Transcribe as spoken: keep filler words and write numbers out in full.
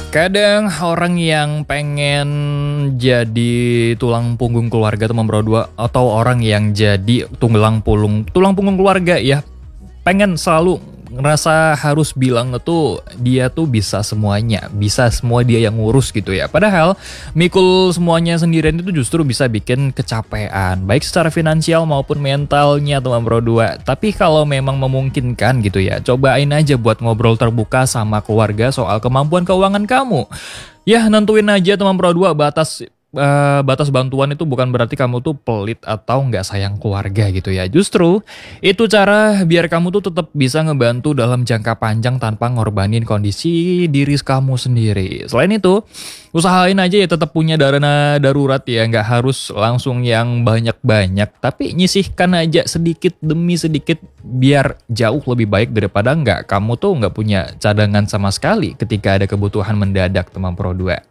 Kadang orang yang pengen jadi tulang punggung keluarga teman berdua atau orang yang jadi tulang pulung tulang punggung keluarga ya, pengen selalu ngerasa harus bilang tuh dia tuh bisa semuanya, bisa semua dia yang ngurus gitu ya. Padahal mikul semuanya sendirian itu justru bisa bikin kecapean, baik secara finansial maupun mentalnya teman berdua. Tapi kalau memang memungkinkan gitu ya, cobain aja buat ngobrol terbuka sama keluarga soal kemampuan keuangan kamu. Ya nentuin aja teman berdua batas eh, batas bantuan itu bukan berarti kamu tuh pelit atau nggak sayang keluarga gitu ya. Justru itu cara biar kamu tuh tetap bisa ngebantu dalam jangka panjang tanpa ngorbanin kondisi diri kamu sendiri. Selain itu, usahain aja ya tetap punya dana darurat ya, nggak harus langsung yang banyak-banyak, tapi nyisihkan aja sedikit demi sedikit biar jauh lebih baik daripada nggak kamu tuh nggak punya cadangan sama sekali ketika ada kebutuhan mendadak teman Pro dua.